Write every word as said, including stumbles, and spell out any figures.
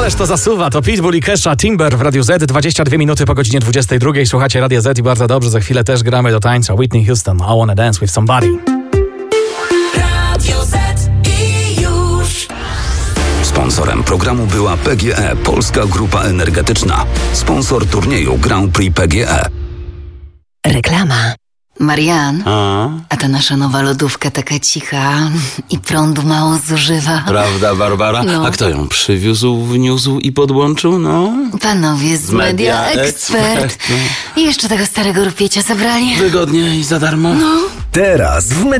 Ależ to zasuwa, to Pitbull i Kesha, Timber w Radiu Z, dwadzieścia dwie minuty po godzinie dwudziestej drugiej. Słuchacie Radia Z i bardzo dobrze, za chwilę też gramy do tańca. Whitney Houston, I Wanna Dance With Somebody. Radio Z i już. Sponsorem programu była P G E, Polska Grupa Energetyczna. Sponsor turnieju Grand Prix P G E. Reklama. Marian, A? a ta nasza nowa lodówka taka cicha i prądu mało zużywa. Prawda, Barbara? No. A kto ją przywiózł, wniósł i podłączył? No, Panowie z, Z Media Media Expert. Expert, I jeszcze tego starego rupiecia zabrali. wygodnie i za darmo. Teraz w